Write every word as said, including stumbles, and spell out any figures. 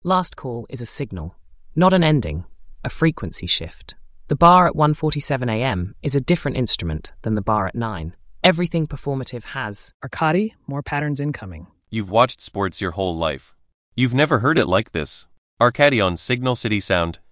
Last call is a signal, not an ending, a frequency shift. The bar at one forty-seven a m is a different instrument than the bar at nine. Everything performative has Arcadi, more patterns incoming. You've watched sports your whole life. You've never heard it like this. Arcadi on Signal City Sound.